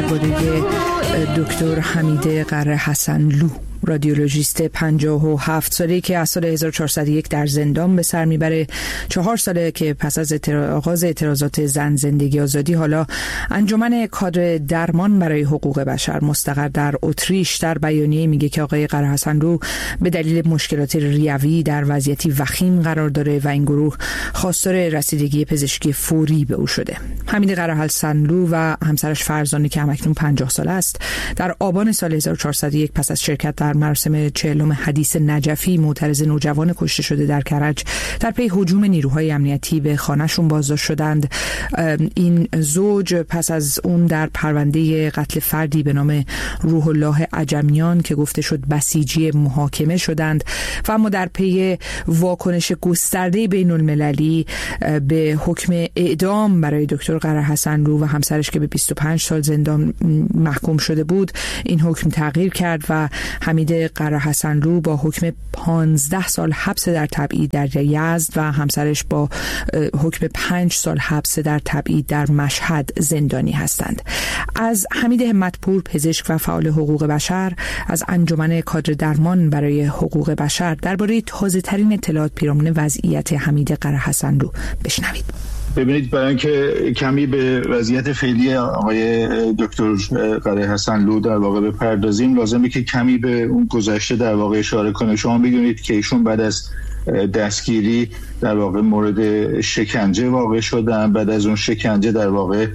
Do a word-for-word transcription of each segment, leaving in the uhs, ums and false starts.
درباره دکتر حمید قره‌حسنلو، رادیولوژیست پنجاه و هفت ساله که از سال هزار و چهارصد و یک در زندان به سر میبره. چهار ساله که پس از آغاز اعتراضات زن زندگی آزادی حالا انجمن کادر درمان برای حقوق بشر مستقر در اتریش در بیانیه میگه که آقای قره‌حسنلو به دلیل مشکلات ریوی در وضعیتی وخیم قرار داره و این گروه خواستار رسیدگی پزشکی فوری به او شده. حمید قره‌حسنلو و همسرش فرزانه که همکنون پنجاه ساله است در آبان سال هزار و چهارصد و یک پس از شرکت در مراسم چهلم حدیث نجفی معترض نوجوان کشته شده در کرج در پی هجوم نیروهای امنیتی به خانه‌شون بازداشت شدند. این زوج پس از اون در پرونده قتل فردی به نام روح الله عجمیان که گفته شد بسیجی محاکمه شدند و اما در پی واکنش گسترده بین المللی به حکم اعدام برای دکتر قره‌حسنلو و همسرش که به بیست و پنج سال زندان محکوم شده بود این حکم تغییر کرد و حمید قره‌حسنلو با حکم پانزده سال حبس در تبعید در یزد و همسرش با حکم پنج سال حبس در تبعید در مشهد زندانی هستند. از حمید همت‌پور، پزشک و فعال حقوق بشر از انجمن کادر درمان برای حقوق بشر درباره تازه‌ترین اطلاعات پیرامون وضعیت حمید قره‌حسنلو بشنوید. ببینید، برای اینکه کمی به وضعیت فعلی آقای دکتر قره‌حسنلو در واقع بپردازیم لازمه که کمی به اون گذشته در واقع اشاره کنه. شما میدونید که ایشون بعد از دستگیری در واقع مورد شکنجه واقع شدن. بعد از اون شکنجه در واقع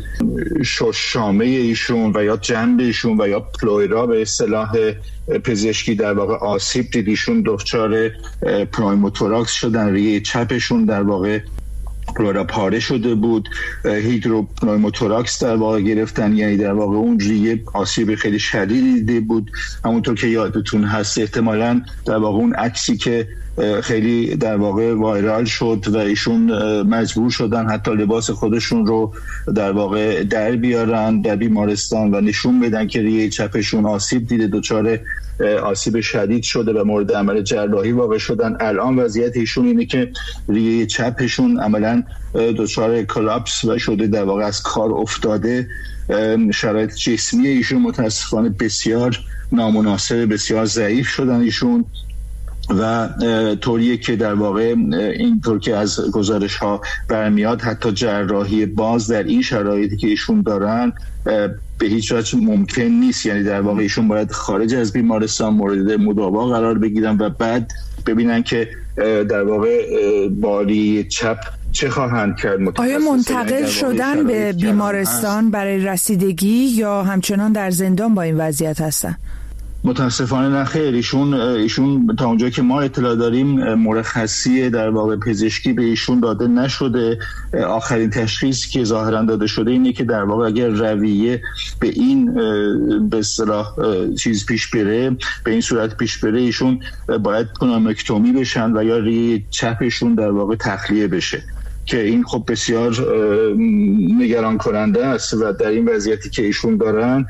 ششامه ایشون و یا جنب ایشون و یا پلویرا به اصطلاح پزشکی در واقع آسیب دید. ایشون دچار پنوموتوراکس شدن، ریه چپشون در واقع پلورا پاره شده بود، هیدروپنوموتوراکس در واقع گرفتن، یعنی در واقع اون ریه آسیب خیلی شدیدی دیده بود. همونطور که یادتون هست احتمالاً در واقع اون عکسی که خیلی در واقع وایرال شد و ایشون مجبور شدن حتی لباس خودشون رو در واقع در بیارن در بیمارستان و نشون بدن که ریه چپشون آسیب دیده، دچار آسیب شدید شده و مورد عمل جراحی واقع شدن. الان وضعیت ایشون اینه که ریه چپشون عملاً دچار کلاپس و شده، در واقع از کار افتاده. شرایط جسمی ایشون متاسفانه بسیار نامناسب، بسیار ضعیف شدن ایشون و طوریه که در واقع اینطور که از گزارش ها برمیاد حتی جراحی باز در این شرایطی که ایشون دارن به هیچ وجه ممکن نیست. یعنی در واقع ایشون باید خارج از بیمارستان مورد مداوا قرار بگیرن و بعد ببینن که در واقع باری چپ چه خواهند کرد. آیا منتقل شدن به بیمارستان برای رسیدگی یا همچنان در زندان با این وضعیت هستن؟ متاسفانه نه خیر. ایشون ایشون تا اونجا که ما اطلاع داریم مرخصی در واقع پزشکی به ایشون داده نشده. آخرین تشخیصی که ظاهرا داده شده اینه که در واقع اگر رویه به این به اصطلاح چیز پیش بره، به این صورت پیش بره، ایشون باید پنومکتومی بشن و یا ریه چپشون در واقع تخلیه بشه که این خب بسیار نگران کننده است و در این وضعیتی که ایشون دارن،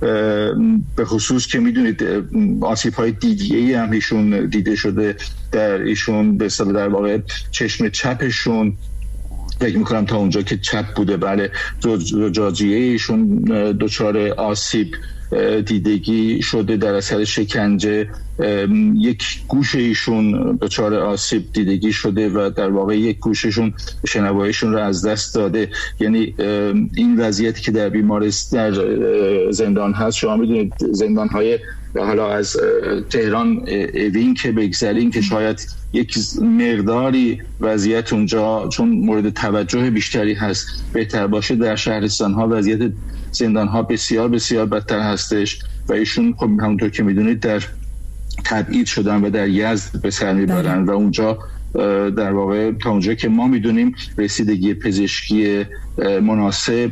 به خصوص که میدونید آسیب‌های دیدی‌ای هم ایشون دیده شده در ایشون، به اصطلاح در واقع چشم چپشون فکر میکنم تا اونجا که چپ بوده بله زجاجیه ایشون دچار آسیب دیدگی شده در اثر شکنجه. یک گوش ایشون دچار آسیب دیدگی شده و در واقع یک گوششون شنواییشون رو از دست داده. یعنی این وضعیتی که در بیمارستان در زندان هست، شما میدونید زندان‌های حالا از تهران اوین که بگذاریم که شاید یک مقداری وضعیت اونجا چون مورد توجه بیشتری هست بهتر باشه، در شهرستان ها وضعیت زندان ها بسیار بسیار بدتر هستش و ایشون خب همونطور که میدونید در تبعید شدن و در یزد به سر میبرن و اونجا در واقع تا اونجا که ما میدونیم رسیدگی پزشکی مناسب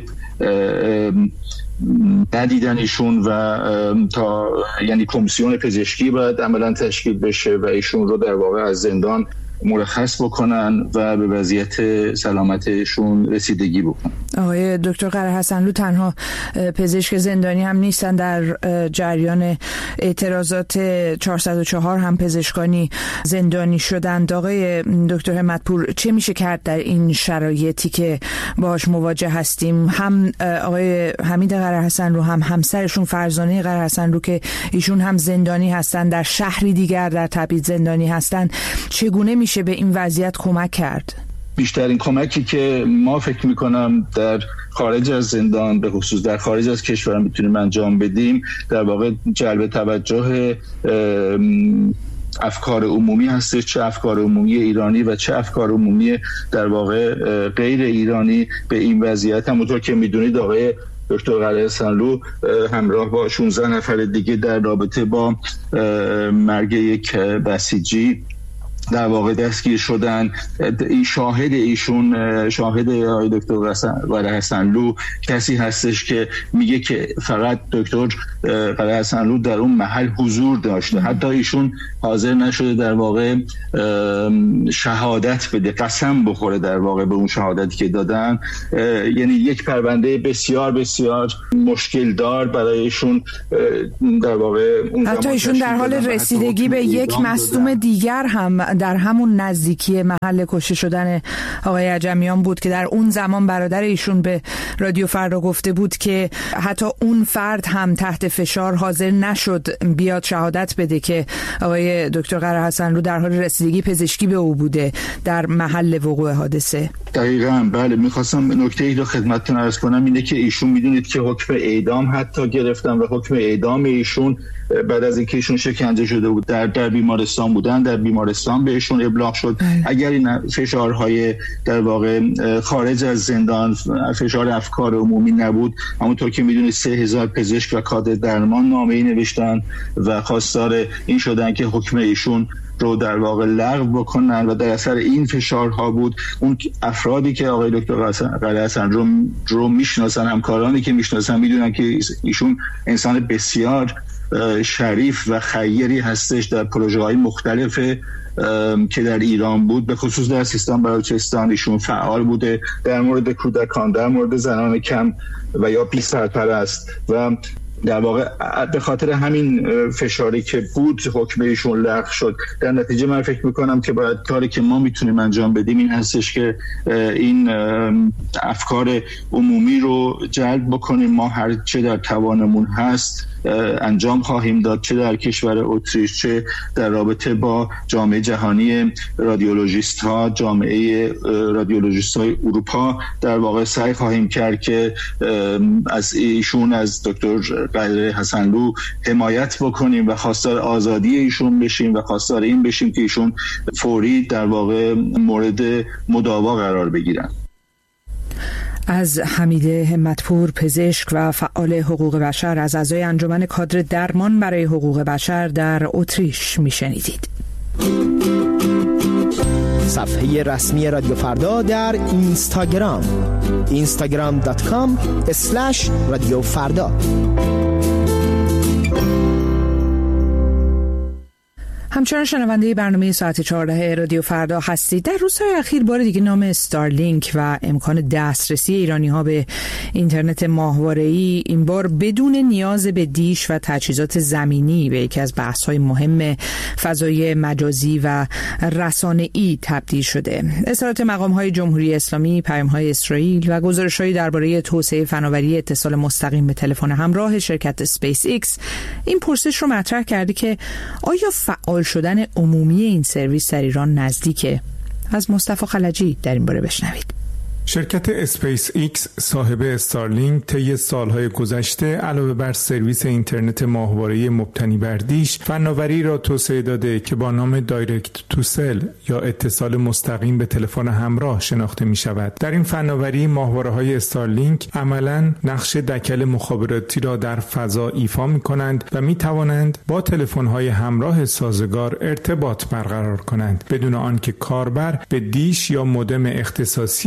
ندیدن ایشون و تا یعنی کمیسیون پزشکی باید عملا تشکیل بشه و ایشون رو در واقع از زندان مرخص بکنن و به وضعیت سلامتشون رسیدگی بکنن. آقای دکتر قره حسنلو تنها پزشک زندانی هم نیستن، در جریان اعتراضات چهارصد و چهار هم پزشکانی زندانی شدند. آقای دکتر همت‌پور، چه میشه کرد در این شرایطی که باهاش مواجه هستیم؟ هم آقای حمید قره حسنلو هم همسرشون فرزانه قره حسنلو که ایشون هم زندانی هستن، در شهری دیگر در تبعید زندانی هستن، چگونه میشه به این وضعیت کمک کرد؟ بیشترین کمکی که ما فکر میکنم در خارج از زندان، به خصوص در خارج از کشور میتونیم انجام بدیم، در واقع جلب توجه افکار عمومی هستش، چه افکار عمومی ایرانی و چه افکار عمومی در واقع غیر ایرانی به این وضعیت. همونطور که میدونید آقای دکتر قره حسنلو همراه با شانزده نفر دیگه در رابطه با مرگ یک بسیجی در واقع دستگیر شدن. این شاهد ایشون شاهد آقای دکتر قره حسنلو کسی هستش که میگه که فقط دکتر قره حسنلو در اون محل حضور داشته، حتی ایشون حاضر نشده در واقع شهادت بده، قسم بخوره در واقع به اون شهادتی که دادن. یعنی یک پرونده بسیار بسیار مشکل دار برای ایشون در واقع اون حتی ایشون در حال رسیدگی به یک مصدوم دیگر هم در همون نزدیکی محل کشته شدن آقای عجمیان بود که در اون زمان برادر ایشون به رادیو فردا گفته بود که حتی اون فرد هم تحت فشار حاضر نشد بیاد شهادت بده که آقای دکتر قره حسنلو در حال رسیدگی پزشکی به او بوده در محل وقوع حادثه. دقیقاً بله. میخواستم نکته ای رو خدمتتون عرض کنم، اینه که ایشون میدونید که حکم اعدام حتی گرفتن و حکم اعدام ایشون بعد از اینکه ایشون شکنجه شده بود در در بیمارستان بودن، در بیمارستان بهشون ابلاغ شد اگر این فشارهای در واقع خارج از زندان، فشار افکار عمومی نبود، همونطور که میدونید سه هزار پزشک و کادر درمان نامه‌ای نوشتن و خواستار این شدن که حکم ایشون رو در واقع لغو بکنن و در اثر این فشارها بود. اون افرادی که آقای دکتر قره حسنلو رو میشناسن، همکارانی که میشناسن، میدونن که ایشون انسان بسیار شریف و خیری هستش. در پروژه‌های مختلف که در ایران بود، به خصوص در سیستان بلوچستان ایشون فعال بوده، در مورد کودکان، در مورد زنان کم و یا بی سرپرست و در واقع به خاطر همین فشاری که بود حکم ایشون لغو شد. در نتیجه من فکر میکنم که باید کاری که ما میتونیم انجام بدیم این هستش که این افکار عمومی رو جلب بکنیم. ما هر چه در توانمون هست انجام خواهیم داد، چه در کشور اتریش، چه در رابطه با جامعه جهانی رادیولوژیست ها، جامعه رادیولوژیست های اروپا در واقع سعی خواهیم کرد که از ایشون، از دکتر قره حسنلو حمایت بکنیم و خواستار آزادی ایشون بشیم و خواستار این بشیم که ایشون فوری در واقع مورد مداوا قرار بگیرن. از حمیده همت‌پور، پزشک و فعال حقوق بشر، از اعضای انجمن کادر درمان برای حقوق بشر در اتریش میشنیدید. صفحه رسمی رادیو فردا در اینستاگرام اینستاگرام دات کام اسلش رادیو فردا. همچنان شنونده برنامه ساعت چهارده رادیو فردا هستید. در روزهای اخیر بار دیگه نام استارلینک و امکان دسترسی ایرانی‌ها به اینترنت ماهواره‌ای این بار بدون نیاز به دیش و تجهیزات زمینی به یکی از بحث‌های مهم فضای مجازی و رسانه‌ای تبدیل شده. اظهارات مقام‌های جمهوری اسلامی، پیام‌های اسرائیل و گزارش‌هایی درباره توسعه فناوری اتصال مستقیم به تلفن همراه شرکت اسپیس ایکس این پرسش رو مطرح کرده که آیا فعال شدن عمومی این سرویس در ایران نزدیکه؟ از مصطفی خلجی در این باره بشنوید. شرکت اسپیس ایکس صاحب استارلینک طی سالهای گذشته علاوه بر سرویس اینترنت ماهواره‌ای مبتنی بر دیش، فناوری را توسعه داده که با نام دایرکت تو سل یا اتصال مستقیم به تلفن همراه شناخته می شود. در این فناوری ماهواره‌های استارلینک عملاً نقش دکل مخابراتی را در فضا ایفا می کنند و می توانند با تلفن‌های همراه سازگار ارتباط برقرار کنند بدون آنکه کاربر به دیش یا مودم اختصاصی استارلینک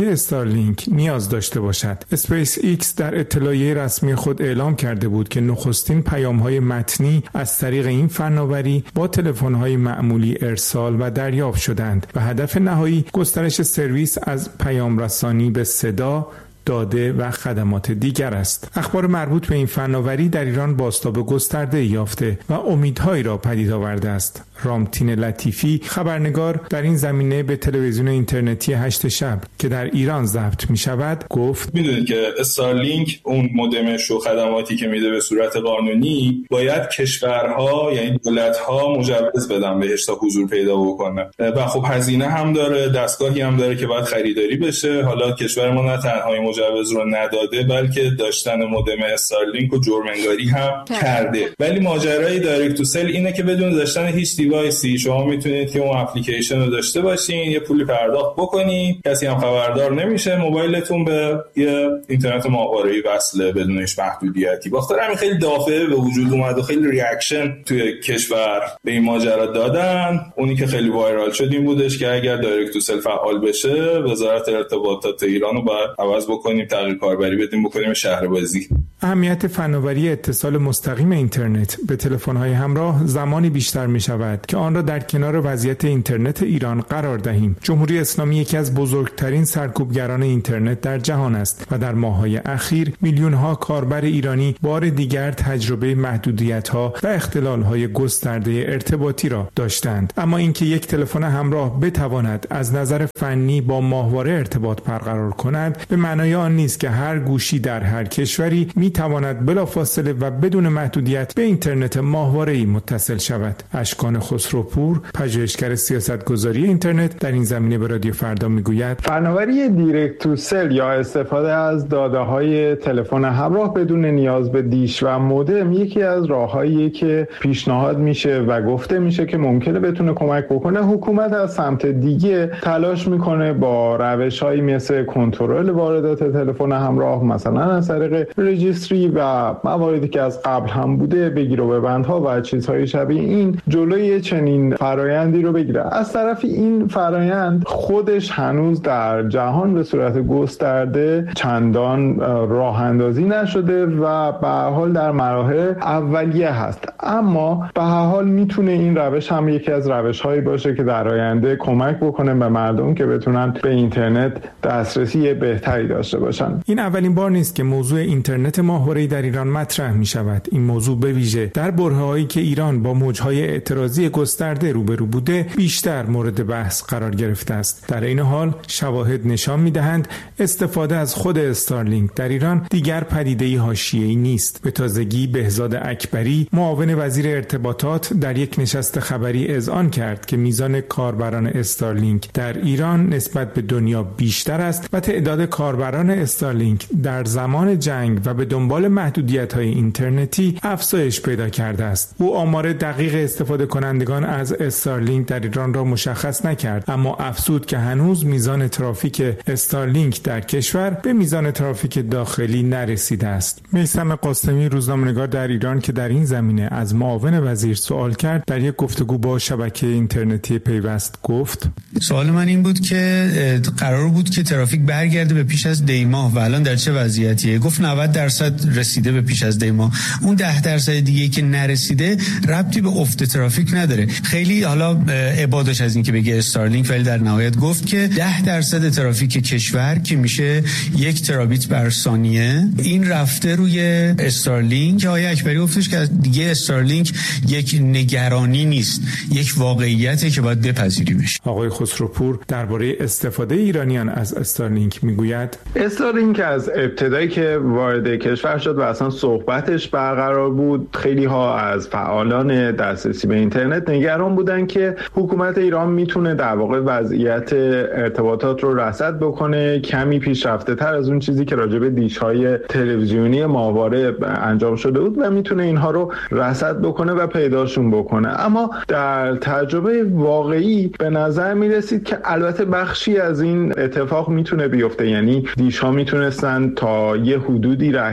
استارلینک نیاز داشته باشد. اسپیس ایکس در اطلاعیه رسمی خود اعلام کرده بود که نخستین پیام‌های متنی از طریق این فناوری با تلفن‌های معمولی ارسال و دریافت شدند و هدف نهایی گسترش سرویس از پیام رسانی به صدا، داده و خدمات دیگر است. اخبار مربوط به این فناوری در ایران بازتاب گسترده یافته و امیدهایی را پدید آورده است. رامتین لطیفی خبرنگار در این زمینه به تلویزیون اینترنتی هشت شب که در ایران ضبط می شود گفت: میدونید که استارلینک اون مودم شو خدماتی که میده به صورت قانونی باید کشورها یعنی دولت‌ها مجوز بدن بهش تا حضور پیدا بکنه و خب هزینه هم داره، دستگاهی هم داره که باید خریداری بشه. حالا کشور ما نه تنها مجوز رو نداده بلکه داشتن مودم استارلینک و جرم انگاری هم کرده. ولی ماجرای دایرکت تو سل اینه که بدون داشتن هیچ دیوایسی شما میتونید که اون اپلیکیشن رو داشته باشین، یه پولی پرداخت بکنید، کسی هم خبردار نمیشه، موبایلتون به یه اینترنت ماهواره‌ای وصله بدون هیچ محدودیتی. باخاطر همین خیلی دافعه به وجود اومد و خیلی ریاکشن توی کشور به این ماجرا دادن. اونی که خیلی وایرال شد این بودش که اگر دایرکت تو سل فعال بشه وزارت ارتباطات ایران رو باید عوض بکنیم، تغییر کاربری بدیم، بکنیم شهربازی. اهمیت فناوری اتصال مستقیم اینترنت به تلفن‌های همراه زمانی بیشتر می‌شود که آن را در کنار وضعیت اینترنت ایران قرار دهیم. جمهوری اسلامی یکی از بزرگترین سرکوبگران اینترنت در جهان است و در ماه‌های اخیر میلیون‌ها کاربر ایرانی بار دیگر تجربه محدودیت‌ها و اختلال‌های گسترده ارتباطی را داشتند. اما اینکه یک تلفن همراه بتواند از نظر فنی با ماهواره ارتباط برقرار کند به معنای آن نیست که هر گوشی در هر کشوری می‌تواند بلافاصله و بدون محدودیت به اینترنت ماهواره‌ای متصل شود. اشکان خسروپور، پژوهشگر سیاستگذاری اینترنت، در این زمینه به رادیو فردا میگوید: فناوری دایرکت تو سل یا استفاده از داده‌های تلفن همراه بدون نیاز به دیش و مودم یکی از راه‌هاییه که پیشنهاد میشه و گفته میشه که ممکنه بتونه کمک بکنه. حکومت از سمت دیگه تلاش میکنه با روش‌هایی مثل کنترل واردات تلفن همراه، مثلا از طریق رجیستری و مواردی که از قبل هم بوده، بگیر و ببندها و چیزهای شبیه این، جلوی چنین فرایندی رو بگیره. از طرفی این فرایند خودش هنوز در جهان به صورت گسترده چندان راه اندازی نشده و به هر حال در مراحل اولیه هست، اما به هر حال میتونه این روش هم یکی از روش‌هایی باشه که در آینده کمک بکنه به مردم که بتونن به اینترنت دسترسی بهتری داشته باشن. این اولین بار نیست که موضوع اینترنت ماهواره‌ای در ایران مطرح می شود. این موضوع به ویژه در برهه‌هایی که ایران با موج‌های اعتراضی گسترده روبرو بوده بیشتر مورد بحث قرار گرفته است. در این حال شواهد نشان می‌دهند استفاده از خود استارلینک در ایران دیگر پدیده‌ای حاشیه‌ای نیست. به تازگی بهزاد اکبری، معاون وزیر ارتباطات، در یک نشست خبری اذعان کرد که میزان کاربران استارلینک در ایران نسبت به دنیا بیشتر است و تعداد کاربران استارلینک در زمان جنگ و به دنبال محدودیت‌های اینترنتی افزایش پیدا کرده است. او آمار دقیق استفاده کنندگان از استارلینک در ایران را مشخص نکرد، اما افزود که هنوز میزان ترافیک استارلینک در کشور به میزان ترافیک داخلی نرسیده است. میثم قاسمی، روزنامه‌نگار در ایران که در این زمینه از معاون وزیر سوال کرد، در یک گفتگو با شبکه اینترنتی پیوست گفت: سوال من این بود که قرار بود که ترافیک برگرده به پیش از دی ماه و الان در چه وضعیتیه؟ گفت نود درصد رسیده به پیش از دی ماه. اون ده درصد دیگه که نرسیده ربطی به افت ترافیک نداره. خیلی حالا عبادش از این که بگه استارلینک، ولی در نهایت گفت که ده درصد ترافیک کشور که میشه یک ترابیت بر ثانیه این رفته روی استارلینک. آقای اکبری گفتش که دیگه استارلینک یک نگرانی نیست، یک واقعیته که باید بپذیریمش. آقای خسروپور درباره استفاده ایرانیان از استارلینک میگوید: استارلینک از ابتدایی که وارد کشور شد و اصلا صحبتش برقرار بود، خیلی ها از فعالان دسترسی به اینترنت نگران بودن که حکومت ایران میتونه در واقع وضعیت ارتباطات رو رصد بکنه کمی پیشرفته تر از اون چیزی که راجع به دیش‌های تلویزیونی ماهواره انجام شده بود و میتونه اینها رو رصد بکنه و پیداشون بکنه. اما در تجربه واقعی به نظر میرسید که البته بخشی از این اتفاق میتونه بیفته، یعنی دیش‌ها میتونستن تا یه حدودی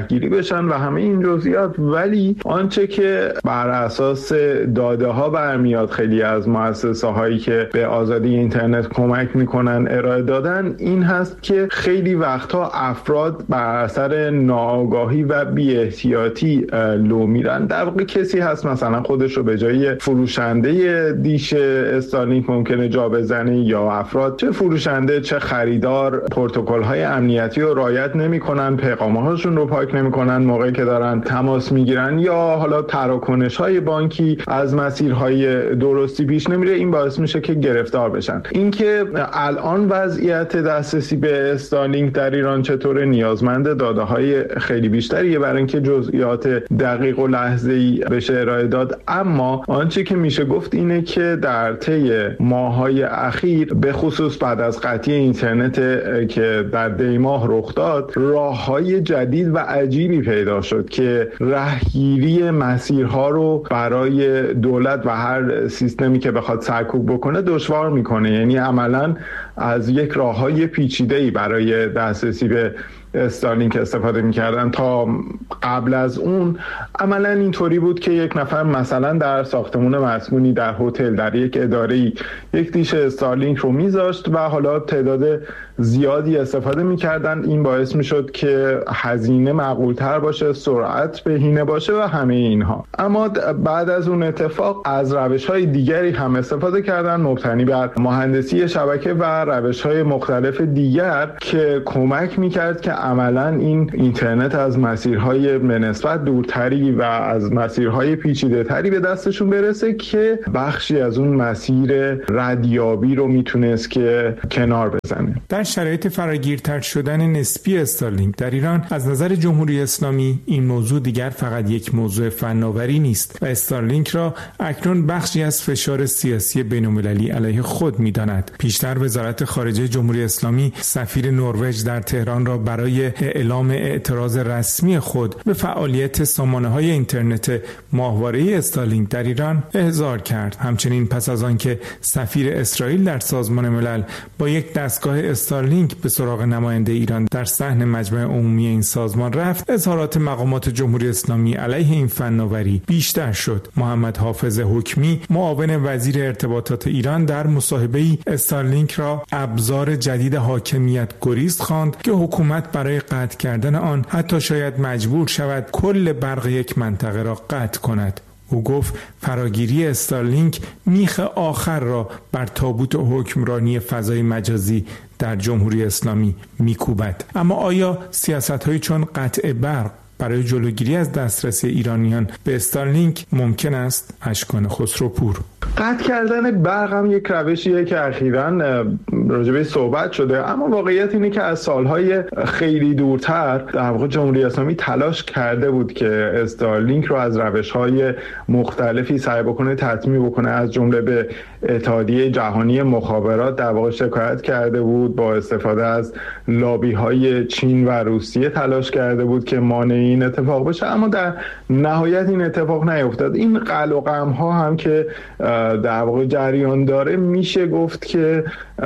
رهگیری بشن و همه این جزئیات. ولی آنچه که بر اساس داده ها برمیاد خیلی از مؤسسه هایی که به آزادی اینترنت کمک میکنن ارائه دادن این هست که خیلی وقتها افراد بر اثر ناآگاهی و بی احتیاطی لو میرن. در واقع کسی هست مثلا خودش رو به جای فروشنده دیش استارلینک ممکنه جا بزنه، یا افراد چه فروشنده چه خریدار پروتکل های امنیتی رو رعایت نمیکنن، پیغام هاشون رو پاک نمیکنن موقعی که دارن تماس میگیرن، یا حالا تراکنش های بانکی از مسیرهای درستی پیش نمیره. این باعث میشه که گرفتار بشن. اینکه الان وضعیت دسترسی به استارلینک در ایران چطوره نیازمند داده های خیلی بیشتریه برای اینکه جزئیات دقیق و لحظه‌ای بشه ارائه داد. اما آنچه که میشه گفت اینه که در طی ماه‌های اخیر به خصوص بعد از قطعی اینترنت که در دی ماه رخ داد، راه‌های جدید و عجیبی پیدا شد که رهگیری مسیرها رو برای دولت و هر سیستمی که بخواد سرکوب بکنه دشوار میکنه. یعنی عملاً از یک راه‌های پیچیده‌ای برای دسترسی به استارلینک استفاده میکردن. تا قبل از اون عملا اینطوری بود که یک نفر مثلا در ساختمان مسکونی، در هتل، در یک اداره‌ای یک دیش استارلینک رو میذاشت و حالا تعداد زیادی استفاده میکردن. این باعث میشد که هزینه معقول‌تر باشه، سرعت بهینه باشه و همه اینها. اما بعد از اون اتفاق از روش‌های دیگری هم استفاده کردن مبتنی بر مهندسی شبکه و روش‌های مختلف دیگر که کمک میکرد که عملاً این اینترنت از مسیرهای به نسبت دورتری و از مسیرهای پیچیده‌تری به دستشون برسه که بخشی از اون مسیر ردیابی رو میتونست که کنار بزنه. در شرایط فراگیرتر شدن نسبی استارلینک در ایران از نظر جمهوری اسلامی این موضوع دیگر فقط یک موضوع فناوری نیست و استارلینک را اکنون بخشی از فشار سیاسی بین‌المللی علیه خود می‌داند. پیشتر وزارت خارجه جمهوری اسلامی سفیر نروژ در تهران را برای اعلام اعتراض رسمی خود به فعالیت سامانه‌های اینترنت ماهواره استارلینک در ایران احضار کرد. همچنین پس از آنکه سفیر اسرائیل در سازمان ملل با یک دستگاه استارلینک به سراغ نماینده ایران در صحن مجمع عمومی این سازمان رفت، اظهارات مقامات جمهوری اسلامی علیه این فناوری بیشتر شد. محمد حافظ حکمی، معاون وزیر ارتباطات ایران، در مصاحبه‌ای استارلینک را ابزار جدید حاکمیت گریز خواند که حکومت برای قطع کردن آن حتی شاید مجبور شود کل برق یک منطقه را قطع کند. او گفت فراگیری استارلینک میخ آخر را بر تابوت حکمرانی فضای مجازی در جمهوری اسلامی میکوبد. اما آیا سیاست‌هایی چون قطع برق برای جلوگیری از دسترسی ایرانیان به استارلینک ممکن است؟ اشکان خسروپور. قطع کردن برق هم یک روشیه که اخیراً راجبه صحبت شده، اما واقعیت اینه که از سالهای خیلی دورتر در واقع جمهوری اسلامی تلاش کرده بود که استارلینک رو از روش‌های مختلفی سعی بکنه تطمیع بکنه. از جمله به اتحادیه جهانی مخابرات در واقع شکایت کرده بود، با استفاده از لابی‌های چین و روسیه تلاش کرده بود که مانع این اتفاق بشه، اما در نهایت این اتفاق نیفتاد. این قل و قم‌ها هم که در واقع جریان داره میشه گفت که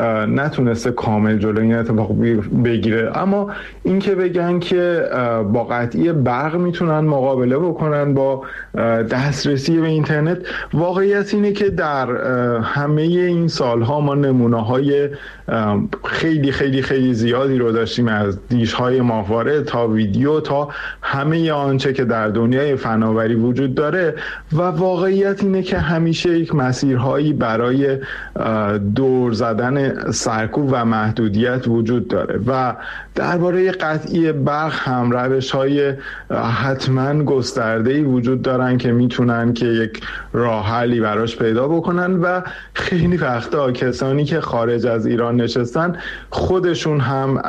نتونسته کامل جلوی این اتفاق بگیره. اما این که بگن که با قطعی برق میتونن مقابله بکنن با دسترسی به اینترنت، واقعیت اینه که در همه این سالها ما نمونه‌های خیلی خیلی خیلی زیادی رو داشتیم، از دیش‌های ماهواره تا ویدیو تا همه آنچه که در دنیای فناوری وجود داره، و واقعیت اینه که همیشه یک مسیرهایی برای دور زدن سرکوب و محدودیت وجود داره و درباره قطعی برق هم روش‌های حتما گسترده‌ای وجود دارن که میتونن که یک راه حلی براش پیدا بکنن و خیلی وقتا کسانی که خارج از ایران نشستن خودشون هم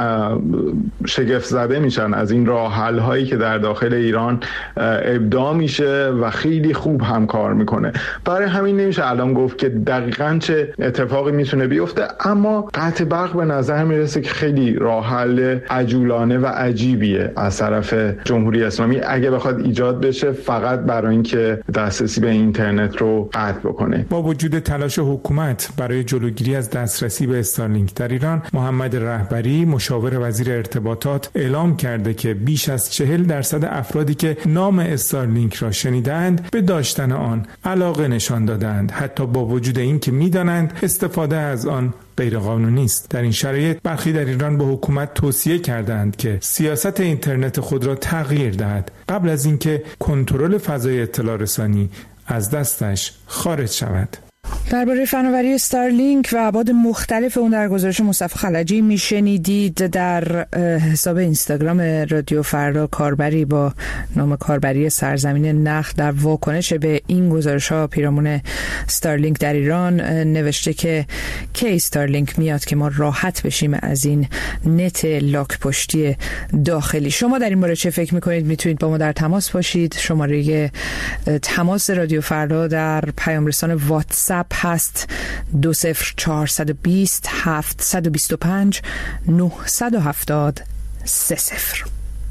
شگفت زده میشن از این راه حل هایی که در داخل ایران ابداع میشه و خیلی خوب هم کار میکنه. برای همین نمیشه الان گفت که دقیقاً چه اتفاقی میتونه بیفته، اما اما قطع برق به نظر میرسه که خیلی راه حل عجولانه و عجیبیه از طرف جمهوری اسلامی اگه بخواد ایجاد بشه، فقط برای اینکه دسترسی به اینترنت رو قطع بکنه. با وجود تلاش حکومت برای جلوگیری از دسترسی به استارلینک در ایران، محمد رهبری مشاور وزیر ارتباطات اعلام کرده که بیش از چهل درصد افرادی که نام استارلینک را شنیدند به داشتن آن علاقه نشان دادند، حتی با وجود اینکه می‌دانند استفاده از آن غیرقانونی است. در این شرایط برخی در ایران به حکومت توصیه کردند که سیاست اینترنت خود را تغییر دهد قبل از اینکه کنترل فضای اطلاع رسانی از دستش خارج شود. درباره فناوری استارلینک و ابعاد مختلف اون در گزارش مصطفی خلجی میشنیدید. در حساب اینستاگرام رادیو فردا کاربری با نام کاربری سرزمین نخل در واکنش به این گزارش‌ها پیرامون استارلینک در ایران نوشته که کی استارلینک میاد که ما راحت بشیم از این نت لاک پشتی داخلی. شما در این باره چه فکر میکنید؟ میتونید با ما در تماس باشید. شماره تماس رادیو فردا در پیام رسان واتساپ هست دو صفر چهارصد و بیست هفتصد و بیست و پنج نهصد و هفتاد سه صفر.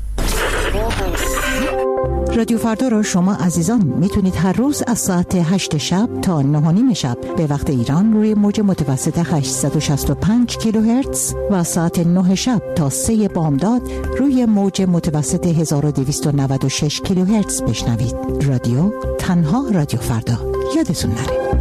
رادیو فردا را شما عزیزان میتونید هر روز از ساعت هشت شب تا نه و نیم شب به وقت ایران روی موج متوسط هشتصد و شصت و پنج کیلوهرتز و ساعت نه شب تا سه بامداد روی موج متوسط هزار و دویست و نود و شش کیلوهرتز بشنوید. رادیو تنها رادیو فردا، یادتون نره.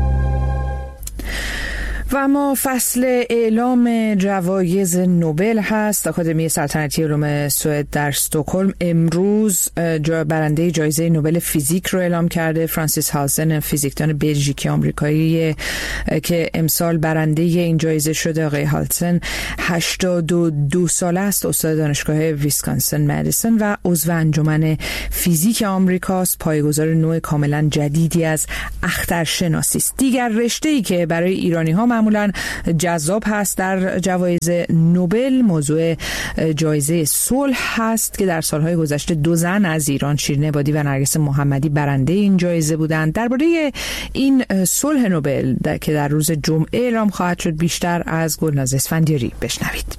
و اما فصل اعلام جوایز نوبل هست. آکادمی سلطنتی علوم سوئد در استکهلم امروز جا برنده جایزه نوبل فیزیک رو اعلام کرده. فرانسیس هالزن، فیزیکدان بلژیکی آمریکایی که امسال برنده این جایزه شده. آقای هالزن هشتاد و دو ساله است، استاد دانشگاه ویسکانسن مدیسن و عضو انجمن فیزیک آمریکاست. پایه‌گذار نوع کاملا جدیدی از اخترشناسی است. دیگر رشته‌ای که برای ایرانی‌ها معمولا جذاب هست در جوایز نوبل موضوع جایزه صلح هست که در سالهای گذشته دو زن از ایران، شیرین عبادی و نرگس محمدی، برنده این جایزه بودند. درباره این صلح نوبل که در روز جمعه اعلام خواهد شد بیشتر از گلناز اسفندیاری بشنوید.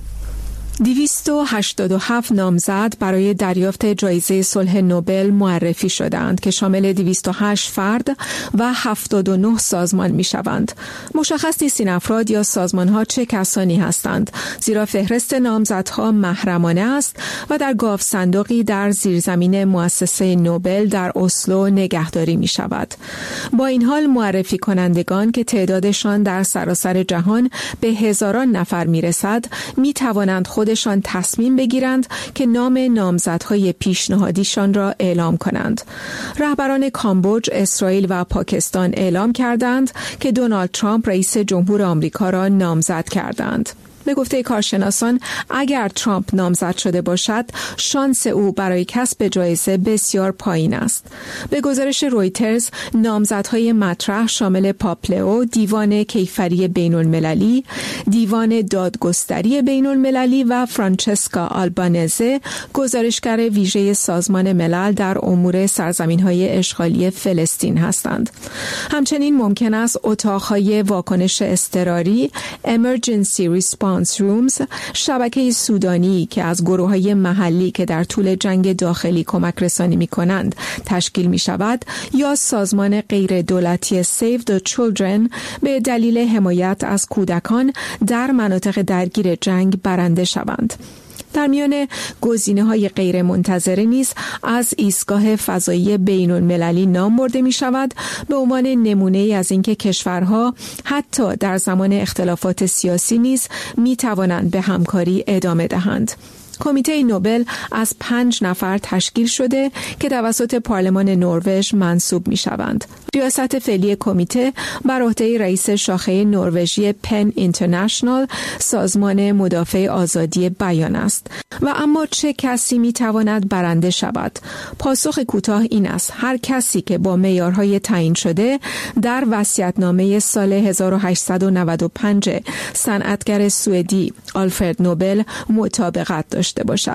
دویست و هشتاد و هفت نامزد برای دریافت جایزه صلح نوبل معرفی شدند که شامل دویست و هشت فرد و هفتاد و نه سازمان می شوند. مشخص نیست این افراد یا سازمان ها چه کسانی هستند، زیرا فهرست نامزدها محرمانه است و در گاو صندوقی در زیرزمین مؤسسه نوبل در اسلو نگهداری می شود. با این حال معرفی کنندگان که تعدادشان در سراسر جهان به هزاران نفر می رسد می توانند خود خودشان تصمیم بگیرند که نام نامزدهای پیشنهادیشان را اعلام کنند. رهبران کامبوج، اسرائیل و پاکستان اعلام کردند که دونالد ترامپ رئیس جمهور آمریکا را نامزد کردند. به گفته کارشناسان اگر ترامپ نامزد شده باشد شانس او برای کسب جایزه بسیار پایین است. به گزارش رویترز نامزدهای مطرح شامل پاپلئو، دیوان کیفری بین المللی، دیوان دادگستری بین المللی و فرانچسکا آلبانزه، گزارشگر ویژه سازمان ملل در امور سرزمین‌های اشغالی فلسطین هستند. همچنین ممکن است اتاق‌های واکنش اضطراری Emergency Response Rooms، شبکه سودانی که از گروه‌های محلی که در طول جنگ داخلی کمک رسانی می‌کنند تشکیل می‌شود، یا سازمان غیر دولتی Save the Children به دلیل حمایت از کودکان در مناطق درگیر جنگ برنده شوند. در میان گزینه‌های غیر منتظره نیز از ایستگاه فضایی بین المللی نام برده می شود به عنوان نمونه از اینکه کشورها حتی در زمان اختلافات سیاسی نیز می توانند به همکاری ادامه دهند. کمیته نوبل از پنج نفر تشکیل شده که توسط پارلمان نروژ منصوب می شوند. ریاست فعلی کمیته بر عهده رئیس شاخه نروژی پن اینترنشنال، سازمان مدافع آزادی بیان است. و اما چه کسی می تواند برنده شود؟ پاسخ کوتاه این است: هر کسی که با معیارهای تعیین شده در وصیت‌نامه سال هزار و هشتصد و نود و پنج صنعتگر سوئدی آلفرد نوبل مطابقت داشته باشد.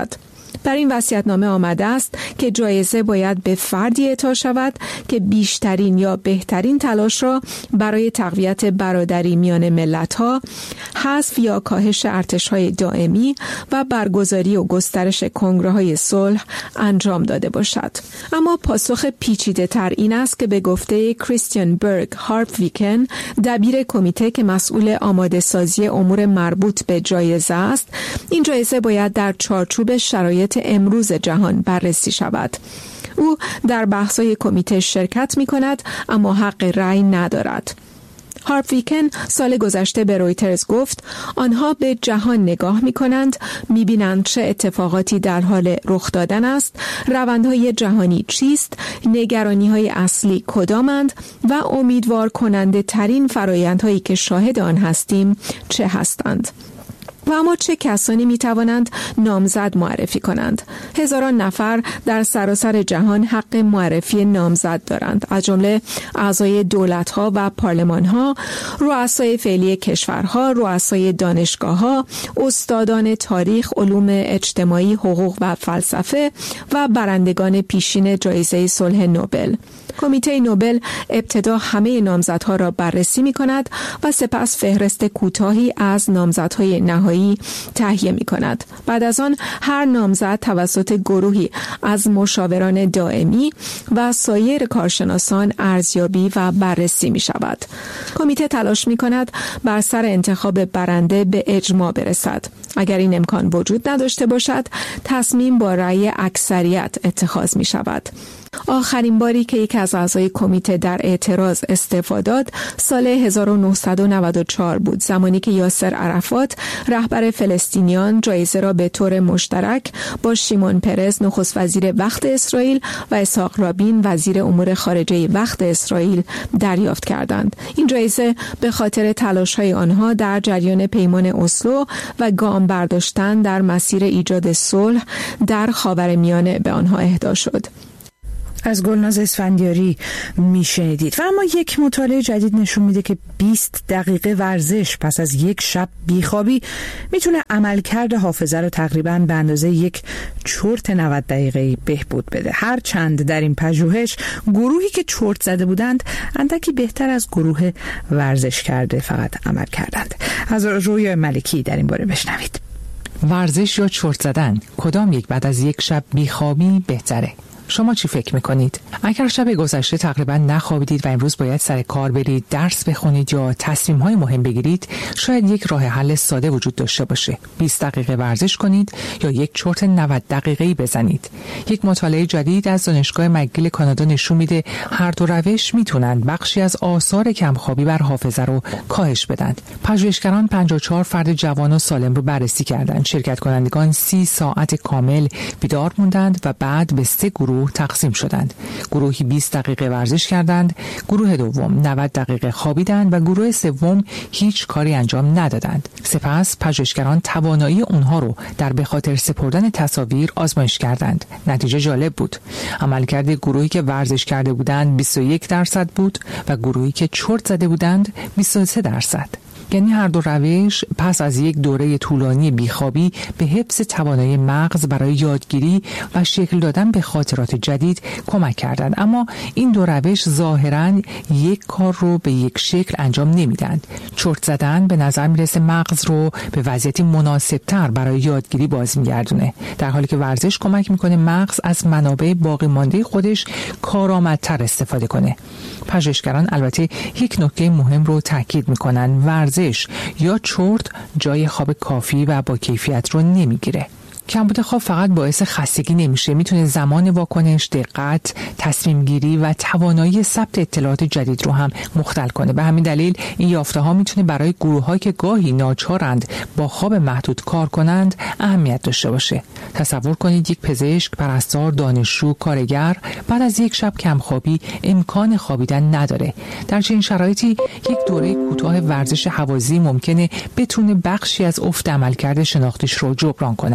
در این وصیت‌نامه آمده است که جایزه باید به فردی اعطا شود که بیشترین یا بهترین تلاش را برای تقویت برادری میان ملت‌ها، حذف یا کاهش ارتش‌های دائمی و برگزاری و گسترش کنگره‌های صلح انجام داده باشد. اما پاسخ پیچیده‌تر این است که به گفته کریستیان برگ هارپویکن، دبیر کمیته که مسئول آماده سازی امور مربوط به جایزه است، این جایزه باید در چارچوب شرایط امروز جهان بررسی شود. او در بحث‌های کمیته شرکت می‌کند اما حق رأی ندارد. هارپویکن سال گذشته به رویترز گفت آنها به جهان نگاه می‌کنند، می‌بینند چه اتفاقاتی در حال رخ دادن است، روندهای جهانی چیست، نگرانی‌های اصلی کدامند و امیدوار کننده ترین فرایندهایی که شاهد آن هستیم چه هستند. و اما چه کسانی می توانند نامزد معرفی کنند؟ هزاران نفر در سراسر جهان حق معرفی نامزد دارند، از جمله اعضای دولت‌ها و پارلمان‌ها، رؤسای فعلی کشورها، رؤسای دانشگاه‌ها، استادان تاریخ، علوم اجتماعی، حقوق و فلسفه و برندگان پیشین جایزه صلح نوبل. کمیته نوبل ابتدا همه نامزدها را بررسی می کند و سپس فهرست کوتاهی از نامزدهای نهایی تهیه می کند. بعد از آن هر نامزد توسط گروهی از مشاوران دائمی و سایر کارشناسان ارزیابی و بررسی می شود. کمیته تلاش می کند بر سر انتخاب برنده به اجماع برسد. اگر این امکان وجود نداشته باشد، تصمیم با رأی اکثریت اتخاذ می شود. آخرین باری که یک از اعضای کمیته در اعتراض استعفا داد سال هزار و نهصد و نود و چهار بود، زمانی که یاسر عرفات رهبر فلسطینیان جایزه را به طور مشترک با شیمون پرز نخست وزیر وقت اسرائیل و اسحاق رابین وزیر امور خارجه وقت اسرائیل دریافت کردند. این جایزه به خاطر تلاش‌های آنها در جریان پیمان اسلو و گام برداشتن در مسیر ایجاد صلح در خاورمیانه به آنها اهدا شد. از گلناز اسفندیاری میشنیدید. و اما یک مطالعه جدید نشون میده که بیست دقیقه ورزش پس از یک شب بیخوابی میتونه عملکرد حافظه رو تقریباً به اندازه یک چرت نود دقیقه‌ای بهبود بده. هر چند در این پژوهش گروهی که چرت زده بودند اندکی بهتر از گروه ورزش کرده فقط عمل کردند. از رویا ملکی در این باره بشنوید. ورزش یا چرت زدن، کدام یک بعد از یک شب بیخوابی بهتره؟ شما چی فکر میکنید؟ اگر شب گذشته تقریبا نخوابیدید و امروز باید سر کار برید، درس بخونید یا تصمیم‌های مهم بگیرید، شاید یک راه حل ساده وجود داشته باشه. بیست دقیقه ورزش کنید یا یک چرت نود دقیقه‌ای بزنید. یک مطالعه جدید از دانشگاه مکگیل کانادا نشون میده هر دو روش میتونن بخشی از آثار کمخوابی بر حافظه رو کاهش بدن. پژوهشگران پنجاه و چهار فرد جوان و سالم رو بررسی کردند. شرکت کنندگان سی ساعت کامل بیدار موندند و بعد به سه گروه تقسیم شدند. گروهی بیست دقیقه ورزش کردند، گروه دوم نود دقیقه خوابیدند و گروه سوم هیچ کاری انجام ندادند. سپس پژوهشگران توانایی اونها رو در به خاطر سپردن تصاویر آزمایش کردند. نتیجه جالب بود. عملکرد گروهی که ورزش کرده بودند بیست و یک درصد بود و گروهی که چرت زده بودند بیست و سه درصد. یعنی هر دو روش پس از یک دوره طولانی بیخوابی به حفظ توانایی مغز برای یادگیری و شکل دادن به خاطرات جدید کمک کردند. اما این دو روش ظاهراً یک کار رو به یک شکل انجام نمیدن. چرت زدن به نظر میرسه مغز رو به وضعیتی مناسبتر برای یادگیری باز میگردونه، در حالی که ورزش کمک میکنه مغز از منابع باقی مانده خودش کارآمدتر استفاده کنه. پژوهشگران البته یک نکته مهم رو تاکید میکنن: ورزش یا چرت جای خواب کافی و با کیفیت رو نمیگیره. کمبود خواب فقط باعث خستگی نمیشه، میتونه زمان واکنش، دقت، تصمیم گیری و توانایی ثبت اطلاعات جدید رو هم مختل کنه. به همین دلیل این یافته ها میتونه برای گروه هایی که گاهی ناچارند با خواب محدود کار کنند اهمیت داشته باشه. تصور کنید یک پزشک، پرستار، دانشجو، کارگر بعد از یک شب کمخوابی امکان خوابیدن نداره. در چنین شرایطی یک دوره کوتاه ورزش هوازی ممکنه بتونه بخشی از افت عملکرد شناختیش رو جبران کنه. اما اگر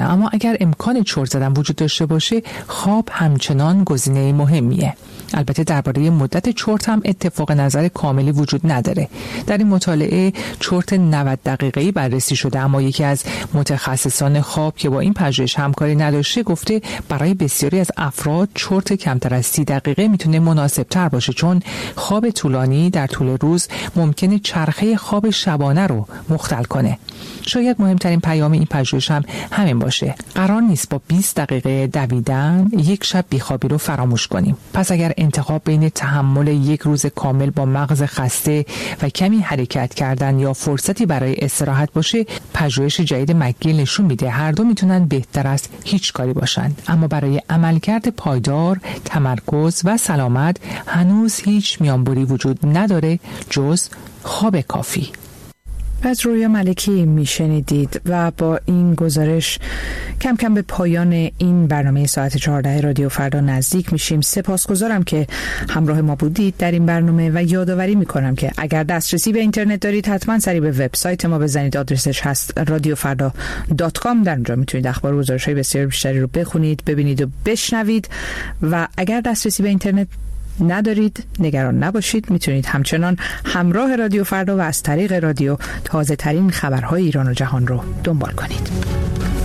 اگر امکان چرت زدن وجود داشته باشه، خواب همچنان گزینه مهمیه. البته درباره مدت چرت هم اتفاق نظر کاملی وجود نداره. در این مطالعه چرت نود دقیقه‌ای بررسی شده، اما یکی از متخصصان خواب که با این پژوهش همکاری نداشته گفته برای بسیاری از افراد چرت کمتر از سی دقیقه میتونه مناسب تر باشه، چون خواب طولانی در طول روز ممکنه چرخه خواب شبانه رو مختل کنه. شاید مهمترین پیام این پژوهش هم همین باشه. قرار نیست با بیست دقیقه دویدن یک شب بیخوابی رو فراموش کنیم. پس اگر انتخاب بین تحمل یک روز کامل با مغز خسته و کمی حرکت کردن یا فرصتی برای استراحت باشه، پژوهش جدید مکگیل نشون میده هر دو میتونن بهتر از هیچ کاری باشن. اما برای عملکرد پایدار، تمرکز و سلامت هنوز هیچ میانبری وجود نداره جز خواب کافی. از رویا ملکی میشنیدید و با این گزارش کم کم به پایان این برنامه ساعت چهارده رادیو فردا نزدیک میشیم. سپاسگزارم که همراه ما بودید در این برنامه و یادآوری میکنم که اگر دسترسی به اینترنت دارید حتما سری به وبسایت ما بزنید. آدرسش هست رادیو فردا دات کام. در اونجا میتونید اخبار و گزارش‌های بسیار بیشتری رو بخونید، ببینید و بشنوید. و اگر دسترسی به اینترنت ندارید نگران نباشید، میتونید همچنان همراه رادیو فردا و از طریق رادیو تازه ترین خبرهای ایران و جهان رو دنبال کنید.